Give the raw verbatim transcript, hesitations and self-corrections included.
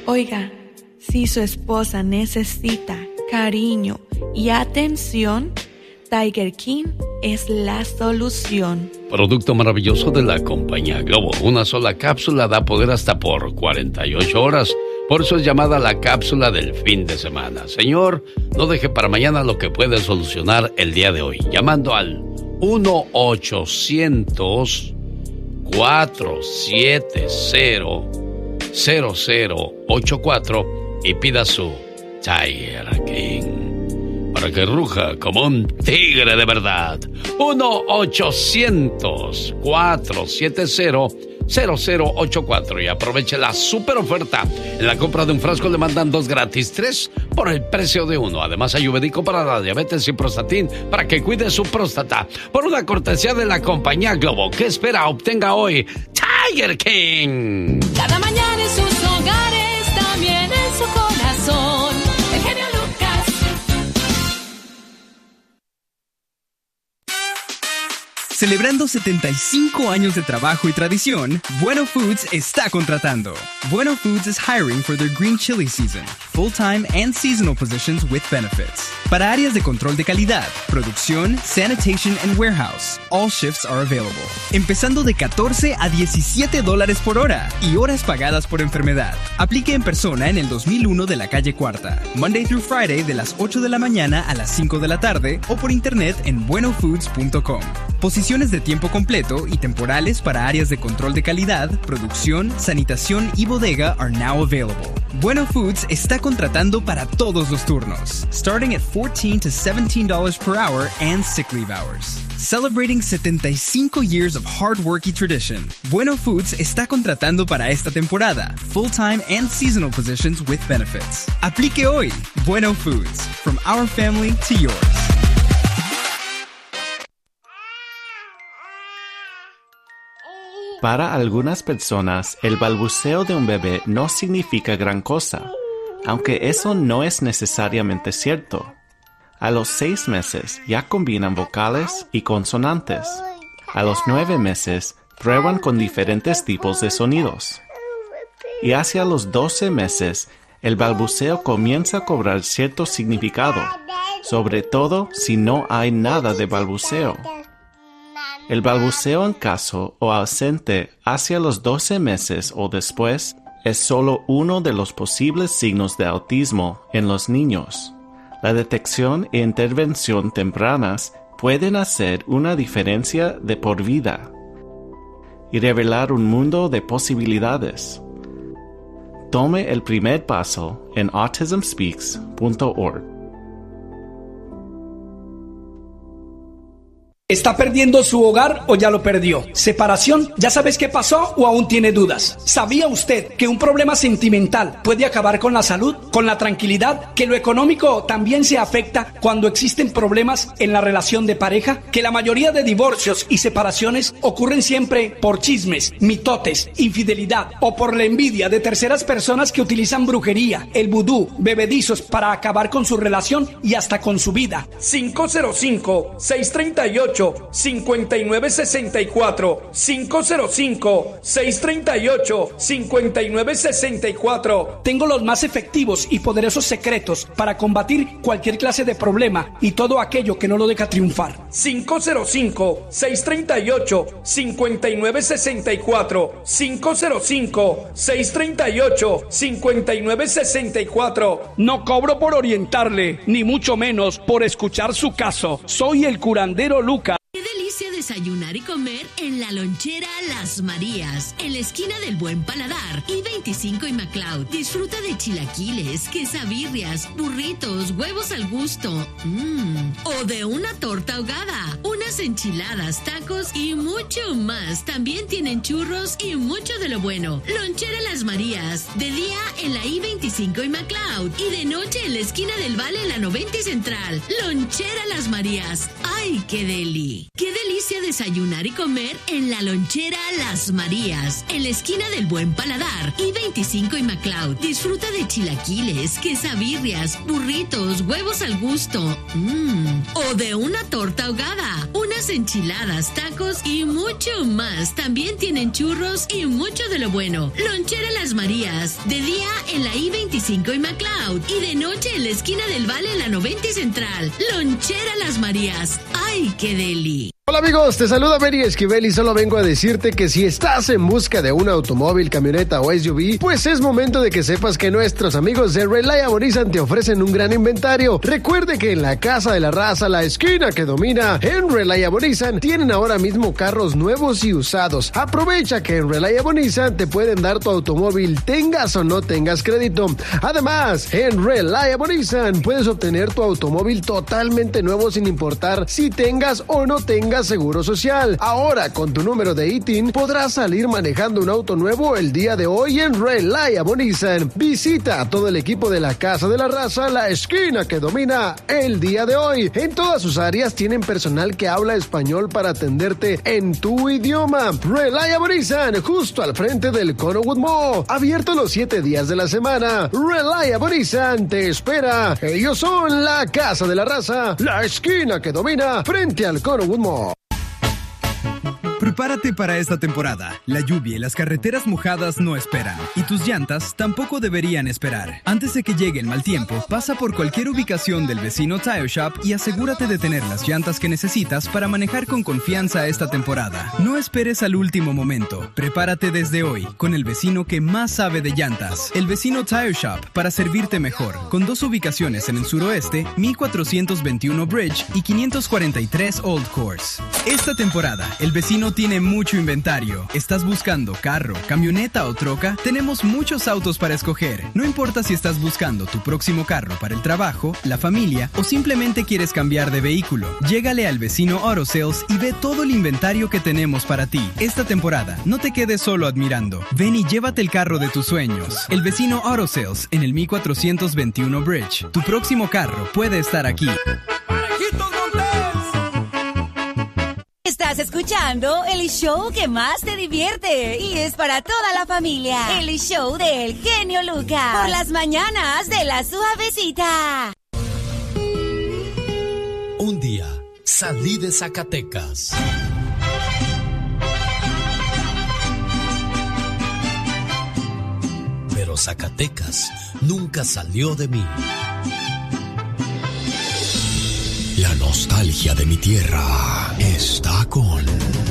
Oiga, si su esposa necesita cariño y atención, Tiger King es la solución. Producto maravilloso de la compañía Globo. Una sola cápsula da poder hasta por cuarenta y ocho horas. Por eso es llamada la cápsula del fin de semana. Señor, no deje para mañana lo que puede solucionar el día de hoy. Llamando al uno ochocientos, cuatro siete cero, cero cero ocho cuatro y pida su Tiger King para que ruja como un tigre de verdad. uno ochocientos, cuatro siete cero, cero cero ocho cuatro y aproveche la super oferta. En la compra de un frasco le mandan dos gratis, tres por el precio de uno. Además hay Ayurvédico para la diabetes y Prostatin para que cuide su próstata. Por una cortesía de la compañía Globo. ¿Qué espera? Obtenga hoy Tiger King. Cada mañana en sus hogares, también en su corazón. El genio Lucas. Celebrando setenta y cinco años de trabajo y tradición, Bueno Foods está contratando. Bueno Foods is hiring for their green chili season, full-time and seasonal positions with benefits. Para áreas de control de calidad, producción, sanitation and warehouse, all shifts are available. Empezando de catorce a diecisiete dólares por hora y horas pagadas por enfermedad. Aplique en persona en el dos mil uno de la calle Cuarta, Monday through Friday de las ocho de la mañana a las cinco de la tarde o por internet en bueno foods punto com. Posiciones de tiempo completo y temporales para áreas de control de calidad, producción, sanitación y bodega are now available. Bueno Foods está contratando para todos los turnos, starting at fourteen to seventeen dollars per hour and sick leave hours. Celebrating setenta y cinco years of hard work y tradition, Bueno Foods está contratando para esta temporada, full-time and seasonal positions with benefits. Aplique hoy. Bueno Foods, from our family to yours. Para algunas personas, el balbuceo de un bebé no significa gran cosa, aunque eso no es necesariamente cierto. A los seis meses ya combinan vocales y consonantes. A los nueve meses prueban con diferentes tipos de sonidos. Y hacia los doce meses, el balbuceo comienza a cobrar cierto significado, sobre todo si no hay nada de balbuceo. El balbuceo en caso o ausente hacia los doce meses o después es solo uno de los posibles signos de autismo en los niños. La detección e intervención tempranas pueden hacer una diferencia de por vida y revelar un mundo de posibilidades. Tome el primer paso en autism speaks punto org. ¿Está perdiendo su hogar o ya lo perdió? ¿Separación? ¿Ya sabes qué pasó o aún tiene dudas? ¿Sabía usted que un problema sentimental puede acabar con la salud, con la tranquilidad? ¿Que lo económico también se afecta cuando existen problemas en la relación de pareja? ¿Que la mayoría de divorcios y separaciones ocurren siempre por chismes, mitotes, infidelidad o por la envidia de terceras personas que utilizan brujería, el vudú, bebedizos para acabar con su relación y hasta con su vida? cinco cero cinco, seis tres ocho, cinco nueve seis cuatro cinco cero cinco, seis tres ocho, cinco nueve seis cuatro. Tengo los más efectivos y poderosos secretos para combatir cualquier clase de problema y todo aquello que no lo deja triunfar. cinco cero cinco, seis tres ocho, cinco nueve seis cuatro cinco cero cinco, seis tres ocho, cinco nueve seis cuatro. No cobro por orientarle, ni mucho menos por escuchar su caso. Soy el curandero Lucas. ¡Qué delicia desayunar y comer en la lonchera Las Marías, en la esquina del Buen Paladar y veinticinco y McLeod! Disfruta de chilaquiles, quesabirrias, burritos, huevos al gusto, mmm, o de una torta ahogada, unas enchiladas, tacos y mucho más. También tienen churros y mucho de lo bueno. Lonchera Las Marías, de día en la I veinticinco y McLeod y de noche en la esquina del Vale en la noventa y Central. Lonchera Las Marías. ¡Ay, qué deli! ¡Qué deli! Delicia desayunar y comer en la lonchera Las Marías, en la esquina del Buen Paladar y veinticinco y McLeod. Disfruta de chilaquiles, quesabirrias, burritos, huevos al gusto, mmm, o de una torta ahogada, unas enchiladas, tacos y mucho más. También tienen churros y mucho de lo bueno. Lonchera Las Marías, de día en la I veinticinco y McLeod y de noche en la esquina del Valle en la noventa y Central. Lonchera Las Marías. ¡Ay, qué deli! Hola amigos, te saluda Mary Esquivel y solo vengo a decirte que si estás en busca de un automóvil, camioneta o S U V, pues es momento de que sepas que nuestros amigos de Reliable Nissan te ofrecen un gran inventario. Recuerde que en la Casa de la Raza, la esquina que domina, en Reliable Nissan tienen ahora mismo carros nuevos y usados. Aprovecha que en Reliable Nissan te pueden dar tu automóvil, tengas o no tengas crédito. Además, en Reliable Nissan puedes obtener tu automóvil totalmente nuevo sin importar si tengas o no tengas seguro social. Ahora, con tu número de I T I N, podrás salir manejando un auto nuevo el día de hoy en Reliable Nissan. Visita a todo el equipo de la Casa de la Raza, la esquina que domina, el día de hoy. En todas sus áreas tienen personal que habla español para atenderte en tu idioma. Reliable Nissan, justo al frente del Connowood Mall. Abierto los siete días de la semana. Reliable Nissan te espera. Ellos son la Casa de la Raza, la esquina que domina, frente al Connowood Mall. Prepárate para esta temporada. La lluvia y las carreteras mojadas no esperan, y tus llantas tampoco deberían esperar. Antes de que llegue el mal tiempo, pasa por cualquier ubicación del vecino Tire Shop y asegúrate de tener las llantas que necesitas para manejar con confianza esta temporada. No esperes al último momento. Prepárate desde hoy con el vecino que más sabe de llantas, el vecino Tire Shop, para servirte mejor, con dos ubicaciones en el suroeste, mil cuatrocientos veintiuno Bridge y quinientos cuarenta y tres Old Course. Esta temporada, el vecino tiene mucho inventario. ¿Estás buscando carro, camioneta o troca? Tenemos muchos autos para escoger. No importa si estás buscando tu próximo carro para el trabajo, la familia o simplemente quieres cambiar de vehículo. Llégale al vecino Auto Sales y ve todo el inventario que tenemos para ti. Esta temporada, no te quedes solo admirando. Ven y llévate el carro de tus sueños. El vecino Auto Sales en el mil cuatrocientos veintiuno Bridge. Tu próximo carro puede estar aquí. Estás escuchando el show que más te divierte y es para toda la familia. El show del genio Lucas. Por las mañanas de La Suavecita. Un día salí de Zacatecas. Pero Zacatecas nunca salió de mí. La nostalgia de mi tierra está con